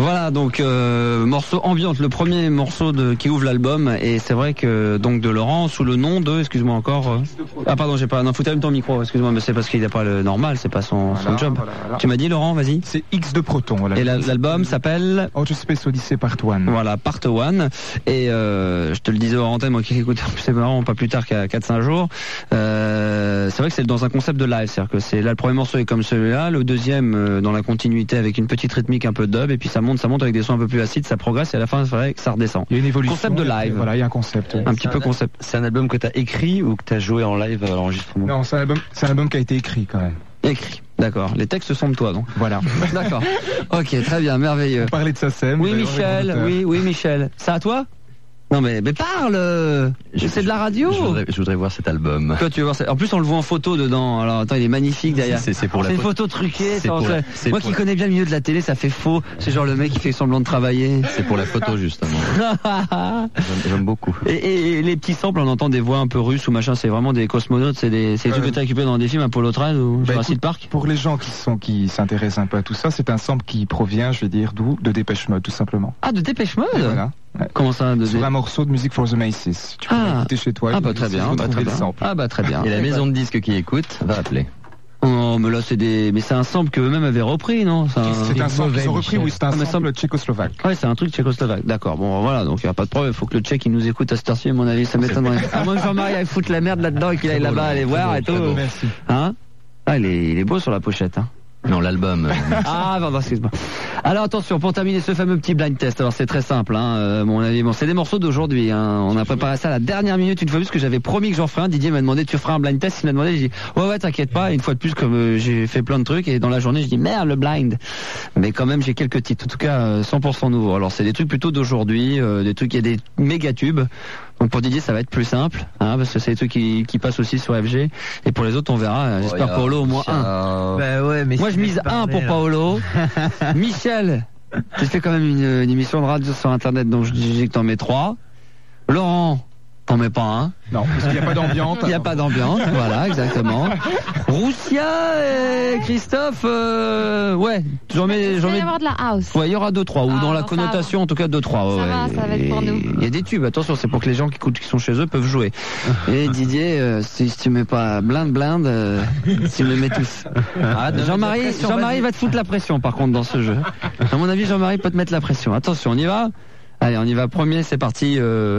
Voilà, donc morceau ambiante, le premier morceau qui ouvre l'album, et c'est vrai que donc de Laurent sous le nom de, excuse-moi encore. Ah pardon, j'ai pas. Non, foutez même ton micro, excuse-moi, mais c'est parce qu'il n'a pas le normal, c'est pas son job. Voilà. Tu m'as dit Laurent, vas-y. C'est X de Proton. Voilà. Et l'album s'appelle Outer Space Odyssey Part 1. Voilà, Part 1. Et je te le disais hors antenne, moi qui écoute, c'est marrant, pas plus tard qu'à 4-5 jours. C'est vrai que c'est dans un concept de live, c'est-à-dire que c'est là le premier morceau est comme celui-là, le deuxième dans la continuité avec une petite rythmique un peu dub, et puis ça monte avec des sons un peu plus acides, ça progresse, et à la fin c'est vrai que ça redescend. Il y a une évolution. Concept de live. Voilà, il y a un concept. Un petit peu concept. C'est un album que tu as écrit ou que tu as joué en live à l'enregistrement? Non, c'est un album qui a été écrit quand même. Écrit, d'accord. Les textes sont de toi, donc. Voilà. D'accord. Ok, très bien, merveilleux. On parlait de SACEM. Oui, Michel. Oui, Michel. C'est à toi? Non mais parle. C'est de la radio. Je voudrais voir cet album. Toi tu veux voir ça. En plus on le voit en photo dedans. Alors attends, il est magnifique derrière. C'est pour une photo truquée. Moi qui connais bien le milieu de la télé, ça fait faux. C'est genre le mec qui fait semblant de travailler. C'est pour la photo justement. J'aime beaucoup. Et les petits samples, on entend des voix un peu russes ou machin. C'est vraiment des cosmonautes. C'est des trucs que t'as récupéré dans des films Apollo 13 ou Jurassic Park. Pour les gens qui s'intéressent un peu à tout ça, c'est un sample qui provient, je vais dire, d'où? De Dépêche Mode tout simplement. Ah, de Dépêche Mode. Voilà. Ouais. Comment ça sur un morceau de Music for the Macy's. Tu peux l'écouter chez toi. Très bien. Très bien. Et la maison de disques qui écoute va appeler. Oh, mais là c'est un sample que eux-mêmes avaient repris, non? C'est un sample qu'ils ont repris, oui, c'est un sample tchécoslovaque. Ouais, c'est un truc tchécoslovaque. D'accord. Bon, voilà, donc il n'y a pas de problème. Il faut que le Tchèque il nous écoute à cette heure-ci, à mon avis, ça m'étonnerait. À moins que Jean-Marie aille foutre la merde là-dedans et qu'il aille là-bas aller voir et tout. Merci. Hein? Ah, il est beau sur la pochette, hein. Non, l'album. Ah, pardon, excuse-moi. Alors attention, pour terminer ce fameux petit blind test, alors c'est très simple, hein, mon avis. Bon, c'est des morceaux d'aujourd'hui, hein. On a préparé ça à la dernière minute, une fois plus, que j'avais promis que j'en ferais un. Didier m'a demandé, tu feras un blind test? Il m'a demandé, j'ai dit, ouais, t'inquiète pas. Et une fois de plus, comme j'ai fait plein de trucs, et dans la journée, je dis, merde, le blind. Mais quand même, j'ai quelques titres, en tout cas, 100% nouveaux. Alors c'est des trucs plutôt d'aujourd'hui, des trucs, il y a des méga tubes. Donc pour Didier, ça va être plus simple, hein, parce que c'est des trucs qui passent aussi sur FG. Et pour les autres, on verra. J'espère Paolo au moins un. Bah ouais, mais moi, je mise un pour Paolo. Michel, tu fais quand même une émission de radio sur Internet, donc je dis que t'en mets 3. Laurent, t'en mets pas un. Non, parce qu'il n'y a pas d'ambiance. Il n'y a pas d'ambiance, voilà, exactement. Roussia et Christophe, ouais, j'en mets. Il va y avoir de la house. Ouais, il y aura 2-3, ou dans la connotation, en tout cas 2-3. Ça va être pour nous. Il y a des tubes, attention, c'est pour que les gens qui sont chez eux peuvent jouer. Et Didier, si tu mets pas blinde, tu me mets tous. Jean-Marie va te foutre la pression, par contre, dans ce jeu. À mon avis, Jean-Marie peut te mettre la pression. Attention, on y va? Allez, on y va. Premier, c'est parti.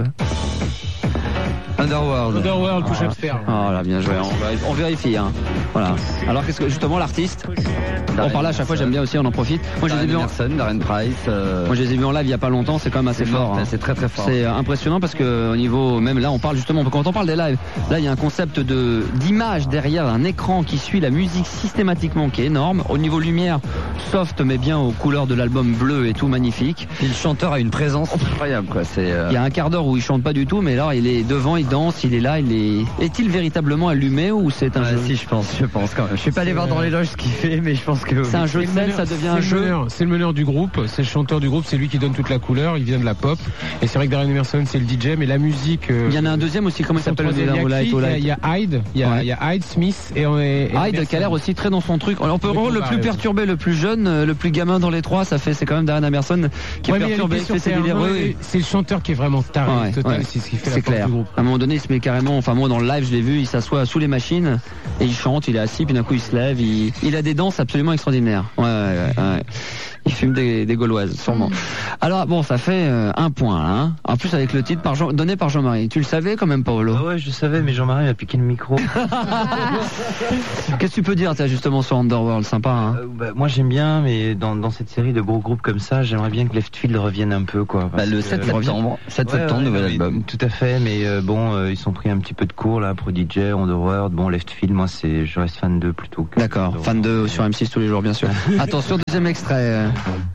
Underworld, push-up sphere. Oh là, bien joué. On vérifie, hein. Voilà. Alors qu'est-ce que justement l'artiste? On parle à chaque fois, j'aime bien aussi, on en profite. Moi je les ai vus Darren Price. Moi je les ai vus en live il y a pas longtemps, c'est quand même assez fort. C'est très très fort. C'est impressionnant parce que au niveau même là on parle justement quand on parle des lives, là il y a un concept d'image derrière un écran qui suit la musique systématiquement qui est énorme. Au niveau lumière, soft mais bien aux couleurs de l'album bleu et tout magnifique. Et le chanteur a une présence incroyable quoi. Il y a un quart d'heure où il chante pas du tout, mais là il est devant, il danse, il est là, est-il véritablement allumé ou c'est un jeu? Si je pense quand même. Je suis pas allé voir dans les loges ce qu'il fait, mais je pense que c'est un jeu de scène, ça devient un jeu. C'est le meneur du groupe, c'est le chanteur du groupe, c'est lui qui donne toute la couleur, il vient de la pop. Et c'est vrai que Darren Emerson c'est le DJ, mais la musique. Il y en a un deuxième aussi, comment il s'appelle? Il y a Hyde, il y a Hyde Smith et Hyde qui a l'air aussi très dans son truc. On peut voir le plus perturbé, le plus jeune, le plus gamin dans les trois, c'est quand même Darren Emerson qui est perturbé. C'est le chanteur qui est vraiment taré. C'est ce qui fait la force du groupe. À un moment donné, il se met carrément. Enfin moi dans le live, je l'ai vu, il s'assoit sous les machines et il chante, il est assis, puis d'un coup il se lève, il a des danses absolument extraordinaires. Ouais. Il fume des Gauloises, sûrement. Alors bon, ça fait un point, hein. En plus avec le titre donné par Jean-Marie. Tu le savais quand même, Paolo? Ouais, je savais, mais Jean-Marie a piqué le micro. Qu'est-ce que tu peux dire, justement, sur Underworld? Sympa, hein. Moi j'aime bien, mais dans cette série de gros groupes comme ça, j'aimerais bien que Leftfield revienne un peu, quoi. Le 7 septembre. 7 septembre, nouvel album. Tout à fait, mais ils sont pris un petit peu de cours là, Prodigy, Underworld. Bon, Leftfield, moi je reste fan d'eux plutôt que. D'accord, fan d'eux sur M6 tous les jours, bien sûr. Attention, deuxième extrait.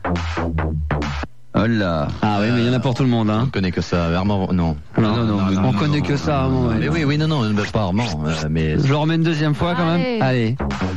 Oh là. Ah oui, mais il y en a pour tout le monde, hein. On connaît que ça, Armand, non. Non, on connaît que ça, Armand. Mais oui, non, pas Armand, mais. Je le remets une deuxième fois quand même. Allez.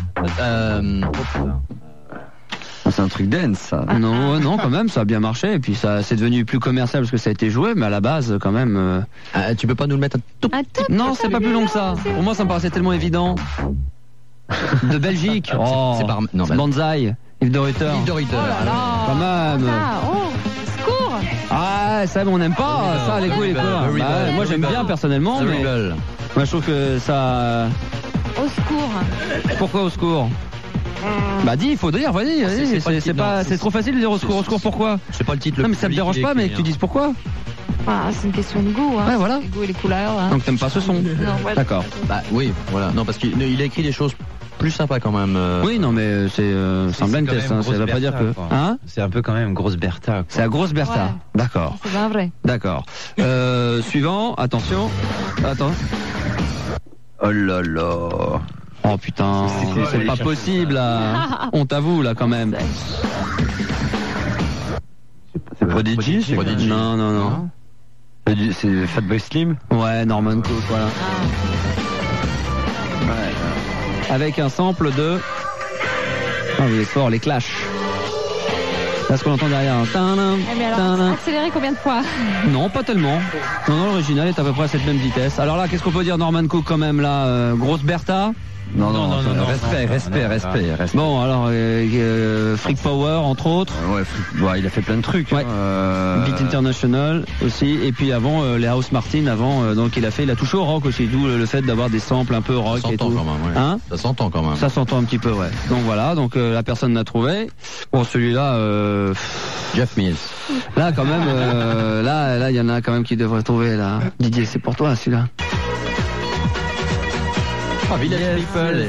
C'est un truc dance, ça. Non, quand même, ça a bien marché. Et puis ça, c'est devenu plus commercial parce que ça a été joué, mais à la base, quand même. Tu peux pas nous le mettre un tout petit. Non, c'est pas plus long que ça. Pour moi, ça me paraissait tellement évident. De Belgique. Oh, c'est Banzai. Yves de Ruyter. Yves de Ruyter. Oh là là. Quand même. Ah, oh, secours. Ah, ça, on n'aime pas ça, les goûts et les couleurs. Rebel. Bah, moi, j'aime bien personnellement, The mais Rebel. moi, je trouve que ça. Au secours. Pourquoi au secours? Bah dis, il faut dire, vas-y, c'est trop facile de dire au secours. Au secours, pourquoi? C'est pas le titre. Non, mais ça me dérange pas, mais que tu dises pourquoi. Ah, c'est une question de goût. Hein. Ouais, voilà. Les goûts et les couleurs. Hein. Donc t'aimes pas ce son. Non, voilà. D'accord. Bah oui, voilà. Non, parce qu'il a écrit des choses plus sympas quand même. Oui, non, mais c'est un blind quand test, même hein, ça grosse veut pas dire que. Bertha, quoi. Hein? C'est un peu quand même grosse Bertha, quoi. C'est la grosse Bertha. Ouais. D'accord. C'est bien vrai. D'accord. Suivant, attention. Attends. Oh là là. Oh putain, c'est pas possible là. Honte à vous là quand même. C'est Prodigy, c'est Prodigy. Non, non, non. C'est Fatboy Slim. Ouais, Norman Cook, voilà. Ah. Avec un sample de. Ah, vous êtes fort, les Clash. Là, ce qu'on entend derrière. Eh, mais alors, accélérer combien de fois? Non, pas tellement. Non, non, l'original est à peu près à cette même vitesse. Alors là, qu'est-ce qu'on peut dire, Norman Cook quand même là, grosse Bertha. Non, respect. Bon, alors Freak Power entre autres. Ouais, il a fait plein de trucs. Ouais. Beat International aussi. Et puis avant les House Martin. Avant, donc il a touché au rock aussi. D'où le fait d'avoir des samples un peu rock Ça et s'entend tout. quand même, ouais. Hein? Ça s'entend quand même. Ça s'entend un petit peu, ouais. Donc voilà. Donc la personne l'a trouvé. Bon, celui-là. Jeff Mills. Là quand même. Là, il y en a quand même qui devraient trouver là. Didier, c'est pour toi celui-là. Ah, Village People.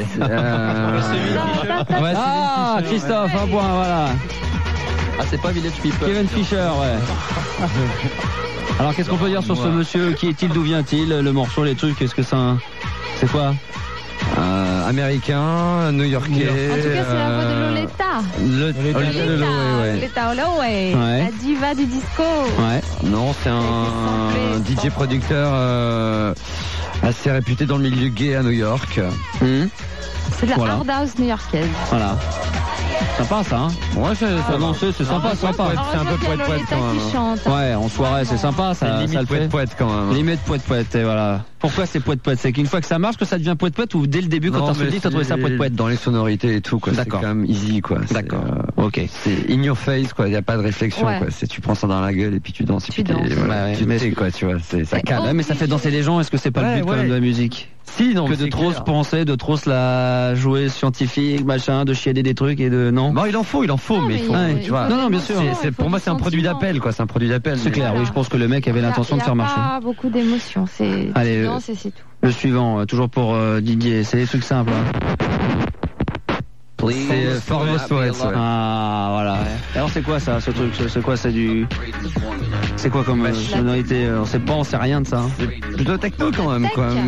Ah, Christophe, un point, voilà. Ah, c'est pas Village People. Kevin Fisher, ouais. Alors, qu'est-ce qu'on peut dire sur ce monsieur? Qui est-il? D'où vient-il? Le morceau, les trucs, qu'est-ce que ça... C'est quoi? Américain, new-yorkais. En tout cas, c'est la voix de Loletta. Loletta Holloway. Ouais. La diva du disco. Ouais. Non, c'est un DJ producteur assez réputé dans le milieu gay à New York. C'est de la Voilà. hard house new-yorkaise. Voilà. Sympa ça, hein? Ouais, c'est danser, c'est sympa, sympa. C'est un peu poète-poète quand même. Qui chante. Ouais, en soirée, c'est sympa, ça le fait. Poète quand même. Limite poète-poète, et voilà. Pourquoi c'est poète-poète? C'est qu'une fois que ça marche, que ça devient poète-poète, ou dès le début, quand t'as dit, t'as trouvé ça poète-poète? Dans les sonorités et tout, quoi. D'accord. C'est quand même easy, quoi. D'accord. Ok. C'est in your face, quoi. Y a pas de réflexion, Ouais. quoi. C'est tu prends ça dans la gueule et puis tu danses. Tu et puis danses. Ouais, tu mais sais, quoi, tu vois. Ça calme. Ouais, mais ça fait danser les gens, est-ce que c'est pas le Ouais, but quand ouais. même de la musique? Si, non, Que mais de c'est trop clair. se penser, de trop se la jouer scientifique, machin, de chiader des trucs et de... Non? Bon, il en faut, Non, mais il faut, mais tu vois. Non, non, bien sûr. C'est pour moi, c'est un produit d'appel, quoi. C'est un produit d'appel. C'est clair, Voilà. oui, je pense que le mec avait l'intention de faire marcher. Il n'y a pas beaucoup d'émotions. C'est Allez, tu danses et c'est tout. Le suivant, toujours pour Didier, c'est des trucs simples. Hein. C'est Formos Poets, ouais. Ah, voilà. Alors c'est quoi ça, ce truc? C'est quoi? C'est quoi comme sonorité? On sait pas, on sait rien de ça. Hein. Plutôt techno quand même, quoi. Tech. Mais,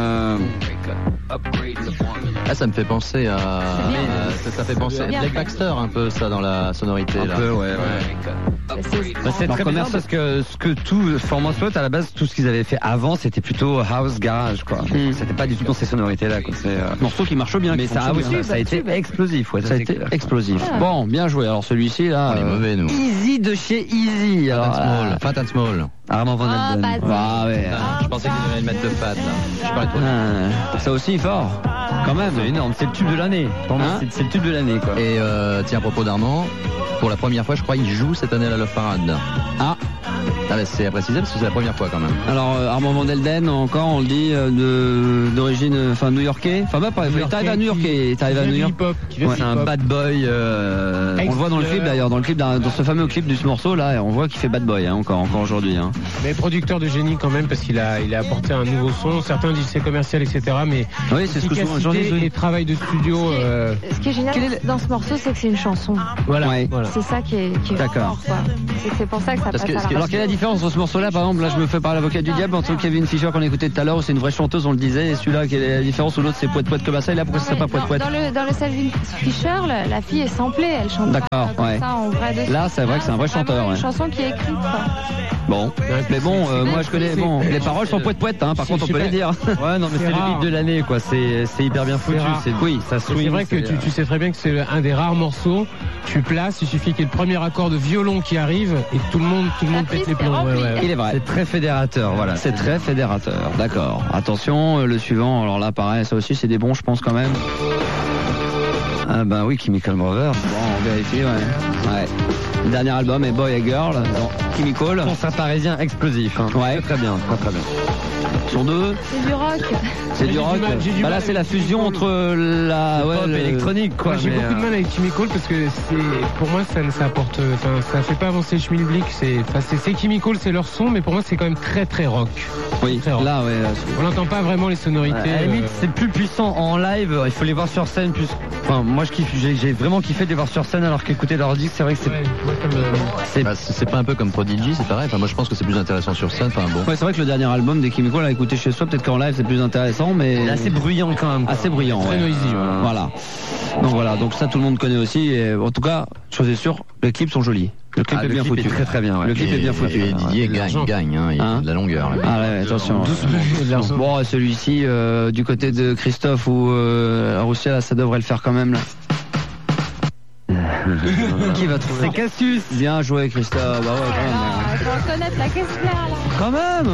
Ah, ça me fait penser à. bien. Ça fait penser à Bien Black fait. Baxter un peu ça dans la sonorité là. un peu, ouais. C'est Alors, très bien parce que ce que tout Formos Poets à la base, tout ce qu'ils avaient fait avant, c'était plutôt house garage, quoi. C'était pas du tout dans ces sonorités-là, quoi. Morceau qui marche bien. Mais qui ça, fonctionne bien. ça a été explosif, ouais. Ça a été explosif. Bon, bien joué. Alors celui-ci là. On est mauvais nous. Easy de chez Easy. Alors, Fat and Small. Armand Van Ah, Helden. bah, Ah ouais. Je pensais qu'ils allaient le mettre de Fat là. Je parlais trop. Ça aussi fort. Quand même. C'est énorme, c'est le tube de l'année. Pour moi, Hein c'est le tube de l'année, quoi. Et tiens, à propos d'Armand, pour la première fois, je crois, il joue cette année à la Love Parade. Ah. Ah bah, c'est à préciser parce que c'est la première fois quand même. Alors Armand Van Helden, encore on le dit, d'origine, enfin new-yorkais. Enfin pas, t'arrives à New York, t'arrives à New York. C'est un bad boy. On le voit dans le clip d'ailleurs, dans ce fameux clip de ce morceau là, on voit qu'il fait bad boy hein, encore aujourd'hui. Hein. Mais producteur de génie quand même parce qu'il a apporté un nouveau son. Certains disent c'est commercial, etc. Mais Oui, c'est ce que souvent les gens disent. efficacité et travail de studio. Ce qui est génial dans ce morceau, c'est que c'est une chanson. Voilà. Ouais. voilà. C'est ça qui est D'accord. fort, quoi. C'est pour ça que ça Parce passe que- à la alors, Alors quelle est la différence entre ce morceau-là, par exemple, là je me fais par l'avocat du diable entre Kevin Fisher qu'on écoutait tout à l'heure où c'est une vraie chanteuse, on le disait, et celui-là quelle est la différence ou l'autre c'est poète-poète comme ça, et là pourquoi ça serait pas poète-poète? Dans le Selvin Fisher, la fille est samplée, elle chante D'accord, pas comme ouais. ça en vrai dessus. Là, c'est vrai que c'est un vrai vraiment chanteur, une ouais. chanson qui est écrite, quoi. Bon, mais bon, moi je connais, bon, les paroles sont poète-poète, hein, par contre on peut les dire. Ouais, non, mais C'est c'est le rare. beat de l'année, quoi. C'est hyper bien foutu. rare. Oui, ça swing. C'est vrai que tu sais très bien que c'est un des rares morceaux. Tu places, il suffit qu'il y ait le premier accord de violon qui arrive et tout le monde pète les piste est plombs. remplie. Il est vrai. C'est très fédérateur, voilà. C'est très fédérateur, d'accord. Attention, le suivant, alors là pareil, ça aussi c'est des bons je pense quand même. Ah bah oui, Chemical Brothers. Bon, on vérifie, ouais. Le dernier album est Boy et Girl, dans Chemical. Concert parisien explosif. Hein. Ouais. Très bien, très bien. Sur deux. C'est du rock. C'est du rock. Bah là, c'est la fusion entre la pop électronique, quoi. Moi, j'ai beaucoup de mal avec Chemical parce que pour moi, ça apporte, ça fait pas avancer Schmilblick. C'est Chemical, c'est leur son, mais pour moi, c'est quand même très très rock. Oui. Très rock. Là, ouais. On n'entend pas vraiment les sonorités. À la limite, c'est plus puissant en live. Il faut les voir sur scène. Plus. Enfin, moi, j'ai vraiment kiffé de les voir sur scène, alors qu'écouter leur disque, c'est vrai que c'est. Ouais, c'est pas un peu comme Prodigy, c'est pareil. Enfin, moi, je pense que c'est plus intéressant sur scène. Enfin, bon. Ouais, c'est vrai que le dernier album des Chemical à écouter chez soi, peut-être qu'en live c'est plus intéressant, mais il est assez bruyant quand même. Assez bruyant, très noisy. Voilà. Donc ça tout le monde connaît aussi. Et en tout cas, chose est sûre, les clips sont jolis. Le clip est bien foutu. Très très bien. Ouais. Le clip est bien foutu. Et Didier gagne, hein, il a de la longueur. Là. Ah ouais, attention. Bon, celui-ci du côté de Christophe ou Roussel, là, ça devrait le faire quand même là. Qui va trouver? C'est Cassius. Bien joué, Christophe. Bah ouais, quand même. Il faut reconnaître la Kessler là. Quand même.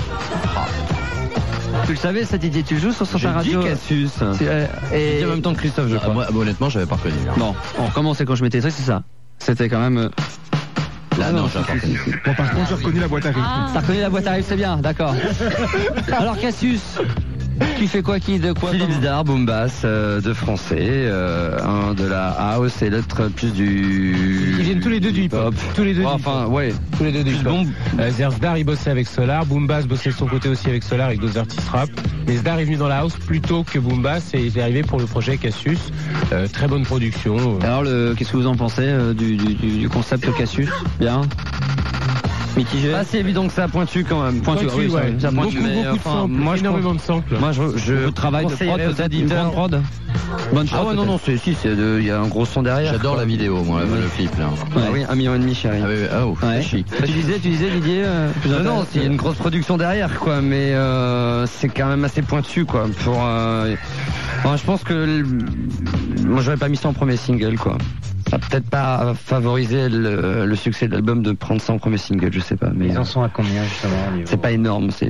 Tu le savais, ça, Didier, tu joues sur ta radio? J'ai dit Cassius. Et en même temps que Christophe, je crois. Moi, honnêtement, j'avais pas reconnu. Bon, on recommençait quand je mettais ça, c'est ça. C'était quand même. Là, non, j'ai pas reconnu. Bon, par contre, j'ai reconnu la boîte à rythme. T'as reconnu la boîte à rythme, c'est bien, d'accord. Alors, Cassius, qui fait quoi, qui de quoi? Philippe Dar, boom bass, deux français, un de la house et l'autre plus du. Ils viennent tous les deux du hip-hop. Tous les deux. Enfin, ouais. Tous les deux du hip-hop. Zdar, il bossait avec Solar. Boom Bass bossait de son côté aussi avec Solar, avec d'autres artistes rap. Mais Zdar est venu dans la house plutôt que Boom Bass et il est arrivé pour le projet Cassius. Très bonne production. Alors, qu'est-ce que vous en pensez du concept Cassius? Bien. Mitigé. Ah, c'est évident que ça a pointu quand même. Pointu, oui, ouais. Ça pointu. Beaucoup de samples, moi, énormément de samples. Moi, je travaille de prod, peut-être une grande prod. Bonne chance. Ah ouais, non, il y a un gros son derrière. J'adore la vidéo, moi, le clip là. Ouais. Ah oui, 1,5 million, chérie. Ah oui, oh, ouais. chic. Tu disais Didier non, c'est une grosse production derrière, quoi, mais c'est quand même assez pointu, quoi. Je pense que moi, j'aurais pas mis ça en premier single, quoi. Ça a peut-être pas favorisé le succès de l'album de prendre ça en premier single, je sais pas. Mais ils en sont à combien justement? C'est pas énorme, c'est.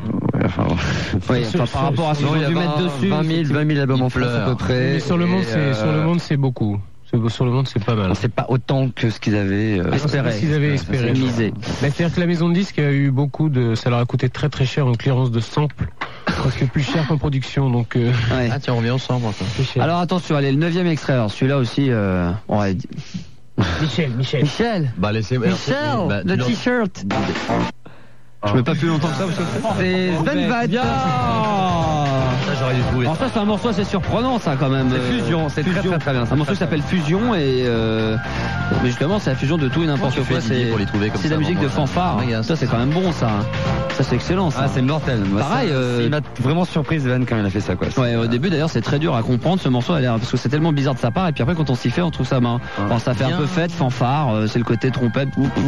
Par rapport à ce qu'ils ont dû mettre dessus. 20 000 albums en France à peu près. Mais sur le monde, c'est beaucoup. Sur le monde, c'est pas mal. C'est pas autant que ce qu'ils avaient espéré. Misé. C'est-à-dire que la maison de disques a eu beaucoup de. Ça leur a coûté très très cher en clearance de samples. Presque plus cher qu'en production, donc. Ouais. Ah tiens, on revient ensemble. Alors attention, allez, le 9e extrait. Alors celui-là aussi. Michel. Bah laissez. Michel, le t-shirt. Je mets pas plus longtemps que ça. C'est Sven Väth. Ça, j'aurais dû trouver. Alors ça, c'est un morceau assez surprenant, ça, quand même. C'est Fusion, c'est très très très bien. Un morceau qui s'appelle Fusion et mais justement, c'est la fusion de tout et n'importe quoi. C'est la musique de fanfare. Ça, c'est quand même bon, ça. Ça, c'est excellent, ça. Ah, c'est mortel. Pareil. Il m'a vraiment surpris, Sven, quand il a fait ça, quoi. Ouais, au début, d'ailleurs, c'est très dur à comprendre ce morceau, parce que c'est tellement bizarre de sa part. Et puis après, quand on s'y fait, on trouve ça marrant. Alors, ça fait un peu fête, fanfare. C'est le côté trompette.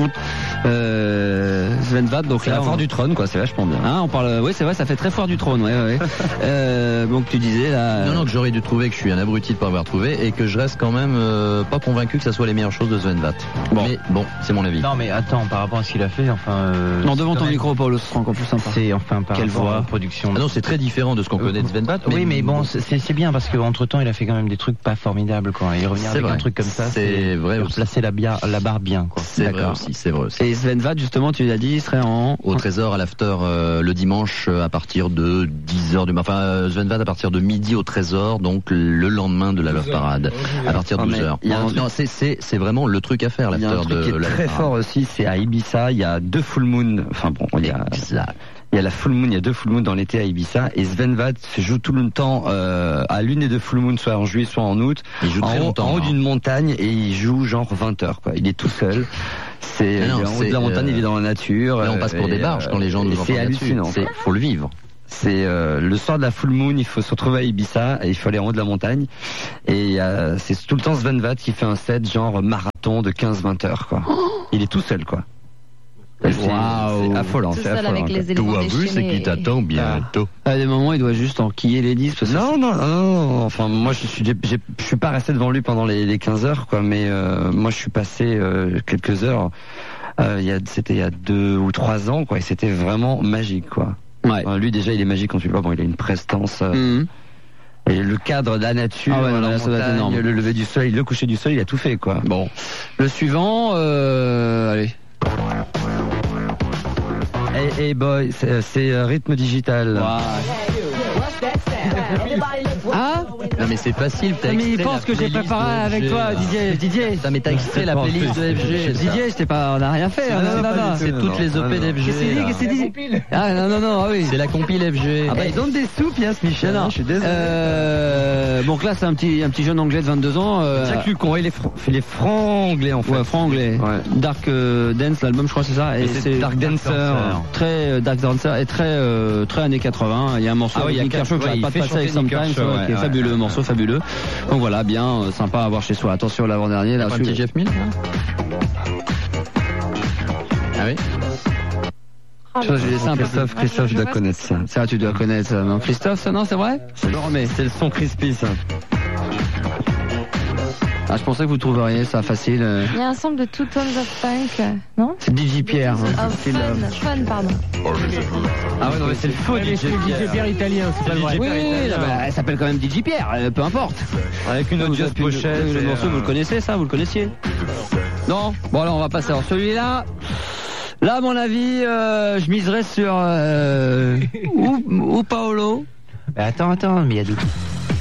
Sven Väth, donc là. Foire du trône, quoi, c'est vachement bien. On parle, oui, c'est vrai, ça fait très foire du trône, ouais. Donc tu disais là. Non, que j'aurais dû trouver, que je suis un abruti de pas avoir trouvé et que je reste quand même pas convaincu que ça soit les meilleures choses de Sven Väth. Mais bon, c'est mon avis. Non, mais attends, par rapport à ce qu'il a fait, enfin. Non, devant ton micro, Paul, ce sera encore plus sympa. C'est enfin par quelle voix, production. Ah non, c'est très différent de ce qu'on connaît de Sven Väth. Oui, mais bon, c'est bien parce qu'entre temps, il a fait quand même des trucs pas formidables, quoi. Il revient avec un truc comme ça. C'est vrai. Placer la barre bien, quoi. C'est vrai aussi, c'est vrai aussi. Et Sven Väth, justement, tu l'as dit, il serait au Trésor à l'after le dimanche à partir de 10h du matin. Enfin, Sven Väth à partir de midi au Trésor, donc le lendemain de la Love Parade, à partir de 12h. Non, c'est vraiment le truc à faire, l'after de la Love Parade. Très fort aussi, c'est à Ibiza, il y a 2 full moon, enfin bon, il y a la full moon, il y a 2 full moon dans l'été à Ibiza, et Sven Väth se joue tout le temps à l'une des 2 full moon, soit en juillet, soit en août, il joue très longtemps, en haut d'une montagne, et il joue genre 20 heures, quoi. Il est tout seul. Il est en haut de la montagne, il est dans la nature. Là, on passe pour des barges quand les gens nous entendent. C'est hallucinant. Faut le vivre. C'est le soir de la full moon, il faut se retrouver à Ibiza et il faut aller en haut de la montagne. Et c'est tout le temps Sven Väth qui fait un set genre marathon de 15-20 heures, quoi. Il est tout seul, quoi. C'est affolant. Tout seul avec les éléments tout à vu, c'est qui t'attend bientôt. À des moments, il doit juste enquiller les disques. Non. Enfin, moi, je suis pas resté devant lui pendant les 15 heures, quoi. Mais moi, je suis passé quelques heures. C'était il y a 2 ou 3 ans, quoi. Et c'était vraiment magique, quoi. Ouais. Lui, déjà, il est magique quand tu le vois. Bon, il a une prestance. Et le cadre de la nature, la montagne, le lever du soleil, le coucher du soleil, il a tout fait, quoi. Bon. Le suivant, allez. Hey boy, c'est rythme digital. Wow. Hein? Non mais c'est facile. Mais il pense que j'ai préparé avec toi, Didier. Mais t'as extrait la playlist de FG. Didier, on n'a rien fait. C'est toutes les OP d'FG. Qu'est-ce qu'il dit? Ah non, oui. C'est la compile FG. Ah bah ils donnent des sous, Pias Michel. Je suis désolé. Donc là c'est un petit jeune anglais de 22 ans. Jacques Lucon, il fait les francs anglais en fait. Ouais, francs anglais. Ouais. Dark Dance, l'album je crois c'est ça. Et c'est Dark Dancer. Très Dark Dancer et très années 80. Il y a un morceau avec Nick Kershaw que j'arrête pas de passer avec Sometimes, qui est fabuleux, morceau fabuleux. Donc voilà, bien sympa à avoir chez soi. Attention l'avant-dernier là. Un petit Jeff Mills. Ah oui. Christophe, je dois connaître ça. Ça, tu dois connaître ça. Non, Christophe, ça, non, c'est vrai? Je le remets. C'est le son crispy, ça. Ah, je pensais que vous trouveriez ça facile. Il y a un sample de Two Tones of Funk, non? C'est DJ Pierre. Fun, pardon. Ah ouais, non, mais c'est le faux DJ Pierre italien, c'est pas vrai. Oui, elle s'appelle quand même DJ Pierre, peu importe. Avec une audieuse pochette. Le morceau, vous le connaissez, ça? Vous le connaissiez? Non? Bon, alors, on va passer. Alors, celui-là. Là, à mon avis, je miserais sur ou Paolo. Attends, mais il y a d'autres.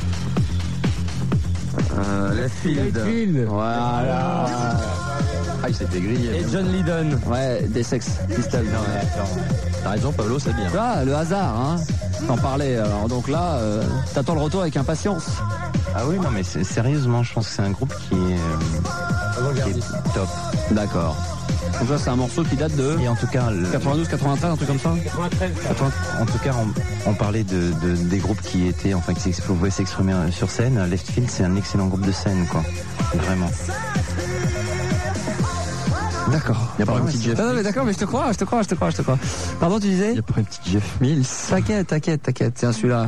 Field. Voilà. Ah, il s'est fait griller. Et John Lydon. Ouais, des Sex Pistols. T'as raison, Pablo, c'est bien. Ah, le hasard, hein. T'en parlais. Alors, donc là, t'attends le retour avec impatience. Ah oui, non, mais sérieusement, je pense que c'est un groupe qui est top. D'accord. Donc ça, c'est un morceau qui date de. Et en tout cas, 92, 93, un truc comme ça. 93. En tout cas, on parlait des groupes qui étaient, enfin, qui pouvaient s'exprimer sur scène. Left Field, c'est un excellent groupe de scène, quoi. Vraiment. D'accord. Il y a pas un petit Jeff. Non, mais d'accord, mais je te crois. Pardon, tu disais? Il y a pas un petit Jeff Mills. T'inquiète. Tiens, celui-là.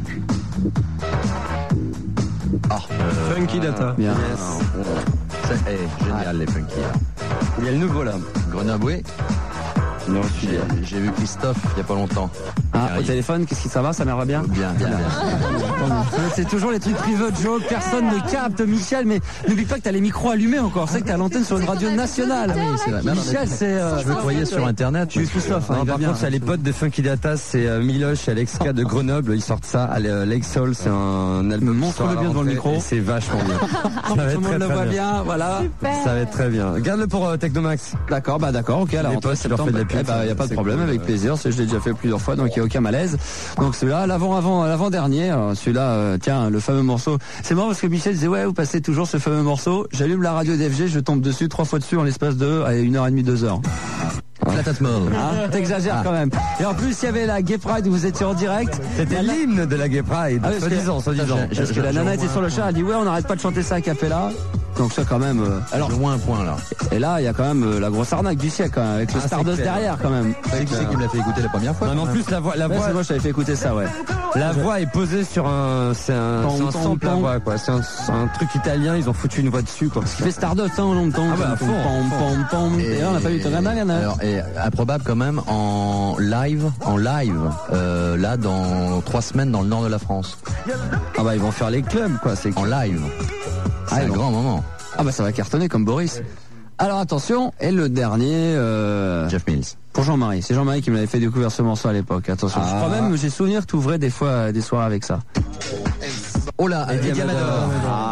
Funky Data. Bien. C'est génial, les Funky. Il y a le nouveau, là. Grenoble, oui. Non, j'ai vu Christophe il y a pas longtemps. Ah, au téléphone, qu'est-ce qui ça va? Ça m'aimerait bien? Bien. C'est toujours les trucs privés de joke, personne ne capte, Michel, mais n'oublie pas que t'as les micros allumés encore. C'est que t'es à l'antenne sur une radio nationale. Oui, c'est vrai. Michel, c'est. Je veux croyer sur internet. Tu es Christophe. Par contre, c'est les potes de Funky Data, c'est Miloche et Alexka de Grenoble. Ils sortent ça à Lake Soul. C'est un album. Montre-le bien devant le micro. C'est vachement bien. Tout le monde le voit bien, voilà. Ça va être très bien. Garde-le pour Technomax. D'accord, ok. Alors, ça leur fait de la pub. Il n'y a pas de problème, avec plaisir. Je l'ai déjà fait plusieurs fois, donc il n'y a aucun malaise. Donc celui-là, l'avant-dernier, celui-là, tiens, le fameux morceau. C'est marrant parce que Michel disait, ouais, vous passez toujours ce fameux morceau. J'allume la radio d'FG, je tombe dessus 3 fois dessus en l'espace de 1h30, 2 heures. T'exagères quand même. Et en plus, il y avait la Gay Pride où vous étiez en direct. C'était l'hymne de la Gay Pride. Soi-disant. Parce que la nana était sur le chat, elle dit, ouais, on n'arrête pas de chanter ça à Capella. Donc ça quand même. Alors je vois un point là. Et là il y a quand même la grosse arnaque du siècle quand même, avec le Stardust derrière quand même. C'est qui me l'a fait écouter la première fois. Non, en plus la voix. C'est moi je t'avais fait écouter ça, ouais. La voix est posée sur c'est un sample à voix quoi. C'est un truc italien, ils ont foutu une voix dessus quoi. Ce qui fait Stardust longtemps. Ah bah à fond. Et là on a pas eu de Alors et improbable quand même en live là dans 3 semaines dans le nord de la France. Ah bah ils vont faire les clubs quoi, c'est en live. C'est un grand moment. Ah bah ça va cartonner comme Boris. Alors attention, et le dernier... Jeff Mills. Pour Jean-Marie. C'est Jean-Marie qui me l'avait fait découvrir ce morceau à l'époque. Attention, je crois même, j'ai souvenir que tu ouvrais des fois des soirées avec ça. Oh là, Eddie Amador.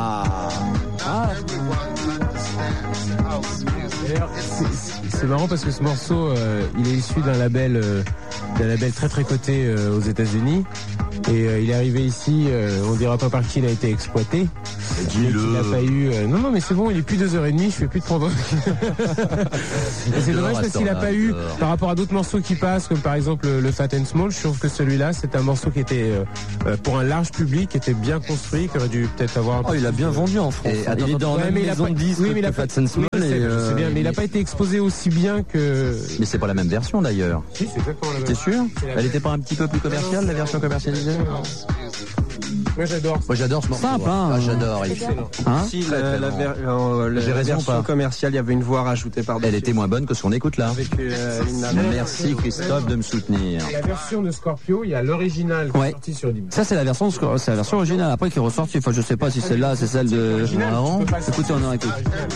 C'est marrant parce que ce morceau, il est issu d'un label très très coté aux États-Unis. Et il est arrivé ici, on dira pas par qui il a été exploité. Il n'a pas eu. Non, mais c'est bon, il est plus 2h30, je fais plus de prendre. Et c'est dommage parce qu'il n'a pas eu, par rapport à d'autres morceaux qui passent, comme par exemple le Fat and Small, je trouve que celui-là, c'est un morceau qui était pour un large public, qui était bien construit, qui aurait dû peut-être avoir. Oh, il a bien vendu en France. Il est dans la maison de disques que Fat and Small. C'est bien, mais il n'a pas été exposé aussi bien que. Mais c'est pas la même version d'ailleurs. Si, c'est exactement la même. T'es sûr? Elle était pas un petit peu plus commerciale, la version commercialisée? Moi j'adore. Moi j'adore ce morceau. Simple, hein. Ah, j'adore. Si la version commerciale, il y avait une voix rajoutée par-dessus. Elle était moins bonne que ce qu'on écoute là. Avec Merci Christophe de me soutenir. La version de Scorpio, il y a l'original qui est sorti sur Dimash. Ça c'est la version originale après qui est ressortie. Enfin je sais pas si celle-là c'est celle de. Écoutez, on en écoute.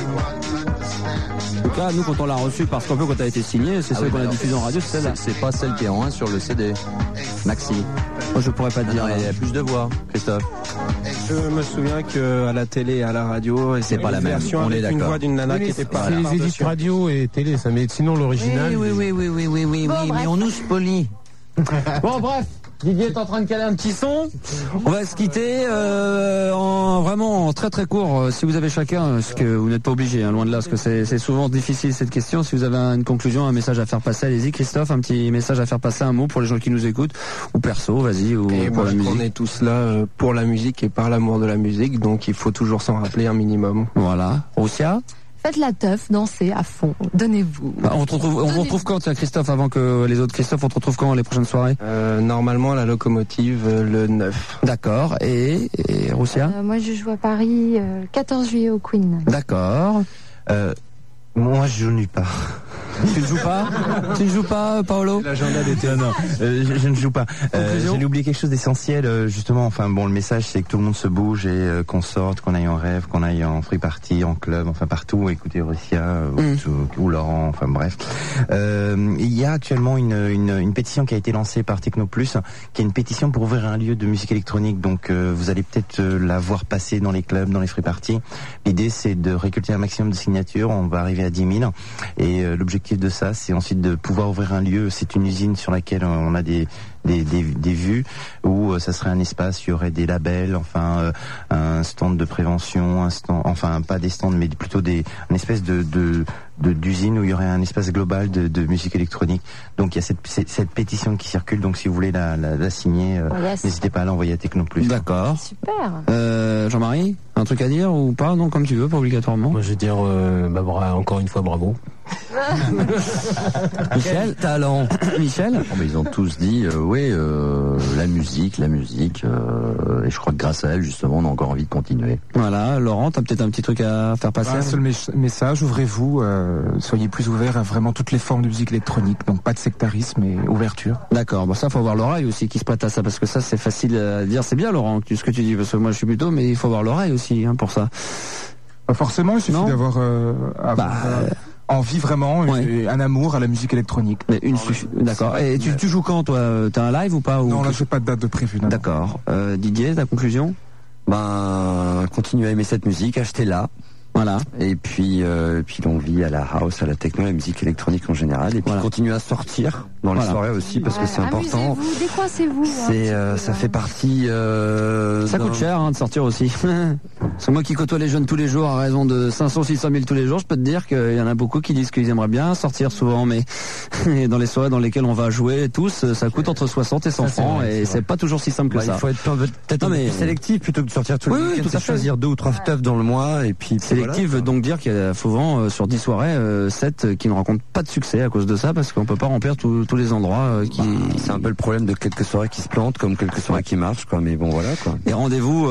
En tout cas, nous, quand on l'a reçu par Scorpio, quand elle a été signée, c'est celle qu'on a diffusée en radio, c'est celle-là. C'est pas celle qui est en 1 sur le CD. Maxi. Moi, je pourrais pas te dire. Il y a plus de voix, Christophe. Je me souviens qu'à la télé et à la radio, c'est pas la même. On est d'accord. Une voix d'une nana qui était pas. C'est les édits radio et télé, ça. Mais sinon, l'original. Oui, mais on nous spolie. Bon, bref. Didier est en train de caler un petit son. On va se quitter vraiment en très très court. Si vous avez chacun, parce que vous n'êtes pas obligé, loin de là, parce que c'est souvent difficile cette question. Si vous avez une conclusion, un message à faire passer, allez-y Christophe, un petit message à faire passer, un mot pour les gens qui nous écoutent, ou perso, vas-y, ou pour la musique. On est tous là pour la musique et par l'amour de la musique, donc il faut toujours s'en rappeler un minimum. Voilà. Roussia ? Faites la teuf, dansez à fond, donnez-vous. On te retrouve quand, tiens Christophe, avant que les autres Christophe, on te retrouve quand les prochaines soirées? Normalement à la Locomotive le 9. D'accord, et Roussia? Moi je joue à Paris 14 juillet au Queen. D'accord. Moi je ne joue pas. Tu ne joues pas? Tu ne joues pas, Paolo? L'agenda d'été. Non, je ne joue pas. J'ai oublié quelque chose d'essentiel, justement. Enfin bon, le message c'est que tout le monde se bouge et qu'on sorte, qu'on aille en rêve, qu'on aille en free party, en club, enfin partout. Écoutez Russia ou Laurent, enfin bref. Il y a actuellement une pétition qui a été lancée par Technoplus, qui est une pétition pour ouvrir un lieu de musique électronique. Donc vous allez peut-être la voir passer dans les clubs, dans les free parties. L'idée c'est de récolter un maximum de signatures. On va arriver à 10 000 et l'objectif de ça, c'est ensuite de pouvoir ouvrir un lieu. C'est une usine sur laquelle on a des vues où ça serait un espace, il y aurait des labels, enfin un stand de prévention, un stand, enfin pas des stands, mais plutôt une espèce d'usine où il y aurait un espace global de musique électronique. Donc il y a cette pétition qui circule. Donc si vous voulez la signer, n'hésitez pas à l'envoyer à Technoplus. D'accord. Super. Jean-Marie, un truc à dire ou pas? Non, comme tu veux, pas obligatoirement. Moi je vais dire encore une fois bravo. Michel, talent. Michel, mais ils ont tous dit la musique, et je crois que grâce à elle justement on a encore envie de continuer. Voilà, Laurent, t'as peut-être un petit truc à faire passer. Un seul message, ouvrez-vous, soyez plus ouverts à vraiment toutes les formes de musique électronique, donc pas de sectarisme et ouverture. D'accord, bon ça faut avoir l'oreille aussi qui se prête à ça, parce que ça c'est facile à dire, c'est bien Laurent ce que tu dis, parce que moi je suis plutôt, mais il faut avoir l'oreille aussi pour ça. Pas forcément, il suffit d'avoir envie vraiment, un amour à la musique électronique. Mais d'accord. Et tu joues quand toi? T'as un live ou pas? Non, là j'ai pas de date de prévu. D'accord. Didier, ta conclusion? Continuer à aimer cette musique, achetez-la. Voilà. Et puis on vit à la house, à la techno, à la musique électronique en général. Et puis continuer à sortir dans les soirées aussi, parce que c'est important. Amusez-vous, décoincez-vous. Ça fait partie. Ça coûte cher de sortir aussi. C'est moi qui côtoie les jeunes tous les jours à raison de 500-600 000 tous les jours. Je peux te dire qu'il y en a beaucoup qui disent qu'ils aimeraient bien sortir souvent, mais dans les soirées dans lesquelles on va jouer tous, ça coûte entre 60 et 100 francs et c'est pas toujours si simple que ça. Il faut être peut-être un peu plus sélectif plutôt que de sortir tous les week-ends. Tout à fait. Choisir 2 ou 3 teufs dans le mois et puis. Sélectif veut donc dire qu'il y a souvent sur 10 soirées 7 qui ne rencontrent pas de succès à cause de ça, parce qu'on peut pas remplir tous les endroits c'est un peu le problème de quelques soirées qui se plantent comme quelques soirées qui marchent mais bon voilà quoi. Et rendez-vous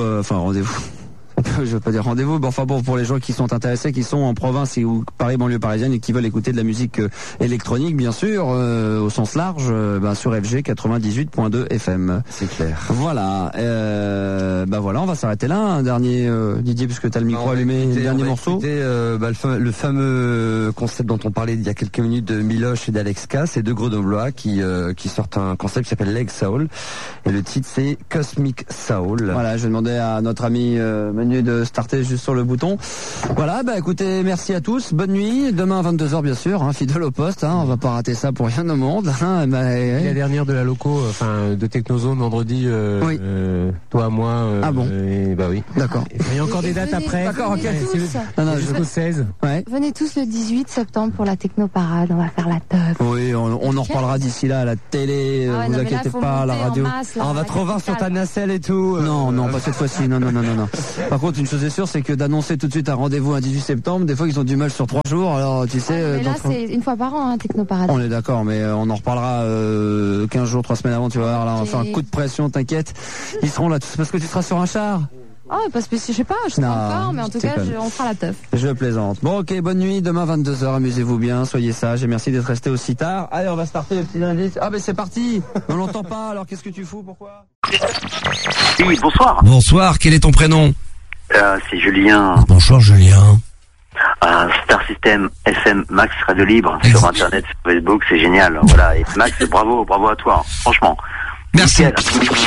je veux pas dire rendez-vous, mais enfin bon, pour les gens qui sont intéressés, qui sont en province ou Paris, banlieue parisienne et qui veulent écouter de la musique électronique, bien sûr, au sens large, sur FG 98.2 FM. C'est clair. Voilà. Voilà, on va s'arrêter là. Un dernier, Didier, puisque t'as le micro allumé, dernier morceau. Écouter, le fameux concept dont on parlait il y a quelques minutes de Miloche et d'Alex K, c'est deux grenoblois qui sortent un concept qui s'appelle Leg Soul. Et le titre, c'est Cosmic Soul. Voilà, je demandais à notre ami de starter juste sur le bouton. Voilà, écoutez, merci à tous, bonne nuit, demain à 22h bien sûr, fidèle au poste, on va pas rater ça pour rien au monde. La dernière de la loco, de Technozone vendredi, toi, moi, oui. D'accord. Il y a encore des dates après. D'accord, ok. Jusqu'au 16. Ouais. Venez tous le 18 septembre pour la Technoparade, on va faire la teuf. Oui, on en reparlera d'ici là à la télé, vous inquiétez pas, à la radio. Masse, on va te revoir sur ta nacelle et tout. Non, pas cette fois-ci, non. Par contre, une chose est sûre, c'est que d'annoncer tout de suite un rendez-vous un 18 septembre, des fois ils ont du mal sur 3 jours. Alors tu sais. Mais là, c'est une fois par an, Technoparade. On est d'accord, mais on en reparlera 15 jours, 3 semaines avant. Tu vas voir, là, on va faire un coup de pression. T'inquiète, ils seront là. C'est parce que tu seras sur un char. Oh, parce que je sais pas, je sais pas encore, mais en tout cas, on fera la teuf. Je plaisante. Bon, ok, bonne nuit. Demain 22h, amusez-vous bien, soyez sages et merci d'être restés aussi tard. Allez, on va starter le petit indice. Ah, ben c'est parti. On l'entend pas. Alors qu'est-ce que tu fous? Pourquoi? Oui, bonsoir. Bonsoir. Quel est ton prénom? C'est Julien. Bonjour Julien. Star System FM Max Radio Libre sur Internet, sur Facebook, c'est génial. Voilà. Et Max, bravo à toi. Franchement. Merci. Nickel.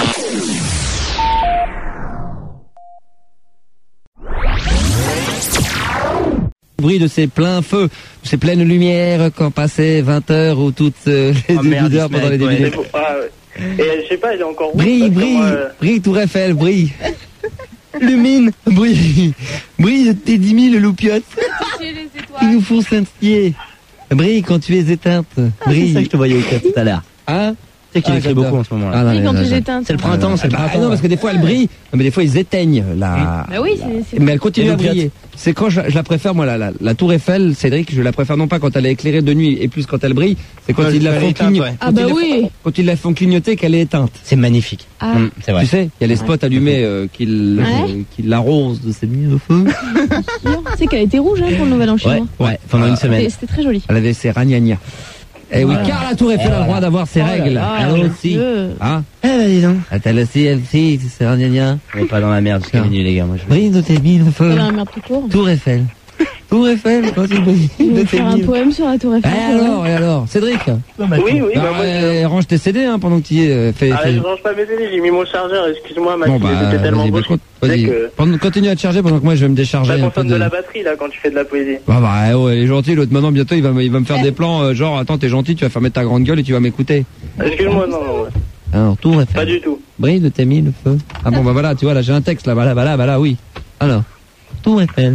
Bruit de ces pleins feux, de ces pleines lumières quand passait 20h ou toutes les débuteurs pendant les débuts. Et je sais pas, il est encore brille, Tour Eiffel, brille. Lumine, brille de tes 10 000 loupiottes qui nous font scintiller. Brille quand tu es éteinte. Brille. C'est ça que je te voyais au club tout à l'heure. Hein? C'est qu'il écrit beaucoup en ce moment-là. Oui, quand tu les éteins. C'est le printemps, c'est le printemps. Non, parce que des fois elle brille, mais des fois ils éteignent la. Bah oui, mais elle continue à briller. C'est quand je la préfère, moi, la Tour Eiffel, Cédric, je la préfère non pas quand elle est éclairée de nuit et plus quand elle brille, c'est quand ils la font clignoter. Ah bah oui. Quand ils la font clignoter qu'elle est éteinte. C'est magnifique. Ah. C'est vrai. Tu sais, il y a les spots allumés qui l'arrosent de ces mille feux. Tu sais qu'elle était rouge pour le Nouvel An chinois. Ouais, pendant une semaine. C'était très joli. Elle avait ses ragnagnas. Eh oui, car la Tour Eiffel a le droit d'avoir ses règles. Elle aussi. Hein? Eh ben dis donc. Elle aussi, c'est ragnagnas. On est pas dans la merde jusqu'à minuit les gars. Moi, brille de tes mille feux. Dans la merde tout court. Tour Eiffel. Tour Eiffel, quand tu brille. On va faire un poème sur la Tour Eiffel. Et alors, Cédric? Oui. Range tes CD pendant que tu y es. Je range pas mes CD, j'ai mis mon chargeur, excuse-moi, Max, c'était tellement beau. Vas-y, continue à te charger pendant que moi je vais me décharger. Ça consomme de la batterie là quand tu fais de la poésie. Ouais, il est gentil, l'autre maintenant bientôt il va me faire des plans genre attends t'es gentil, tu vas fermer ta grande gueule et tu vas m'écouter. Excuse-moi, non. Alors, Tour Eiffel. Pas du tout. Brille de tes mille feux. Ah bon, bah voilà, tu vois, là j'ai un texte là, voilà, oui. Alors, Tour Eiffel.